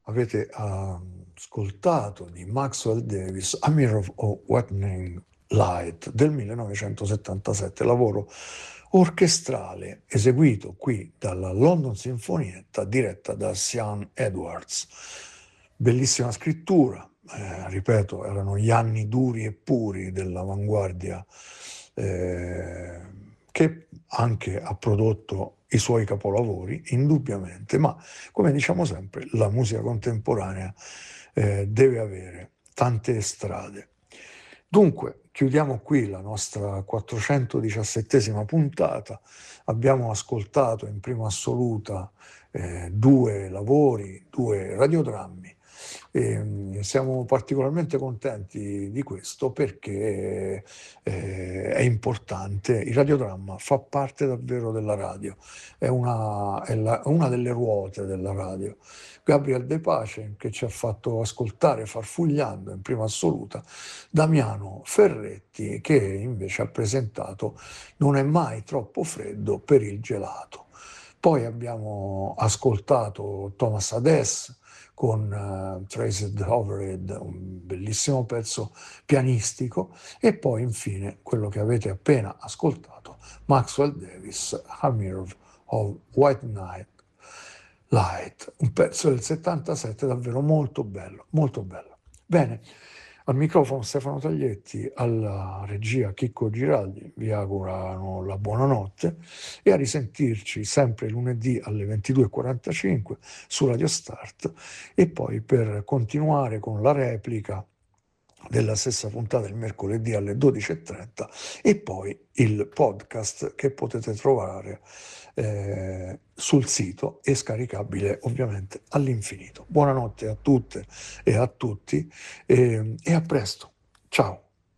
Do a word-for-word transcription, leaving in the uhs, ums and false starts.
avete uh, ascoltato di Maxwell Davis A Mirror of Whitening Light del millenovecentosettantasette, lavoro orchestrale eseguito qui dalla London Sinfonietta diretta da Sian Edwards. Bellissima scrittura, eh, ripeto, erano gli anni duri e puri dell'avanguardia, eh, che anche ha prodotto i suoi capolavori, indubbiamente, ma come diciamo sempre, la musica contemporanea eh, deve avere tante strade. Dunque, chiudiamo qui la nostra quattrocentodiciassettesima puntata. Abbiamo ascoltato in prima assoluta eh, due lavori, due radiodrammi. E siamo particolarmente contenti di questo perché eh, è importante. Il radiodramma fa parte davvero della radio, è una, è la, una delle ruote della radio. Gabriel De Pace, che ci ha fatto ascoltare farfugliando in prima assoluta, Damiano Ferretti, che invece ha presentato Non è mai troppo freddo per il gelato. Poi abbiamo ascoltato Thomas Adès con uh, Traced Overhead, un bellissimo pezzo pianistico, e poi infine quello che avete appena ascoltato, Maxwell Davis, A Mirror of White Night Light, un pezzo del settantasette davvero molto bello, molto bello. Bene, al microfono Stefano Taglietti, alla regia Chicco Giraldi, vi augurano la buonanotte e a risentirci sempre lunedì alle ventidue e quarantacinque su Radio Start, e poi per continuare con la replica della stessa puntata il mercoledì alle dodici e trenta, e poi il podcast che potete trovare eh, sul sito e scaricabile ovviamente all'infinito. Buonanotte a tutte e a tutti e, e a presto. Ciao.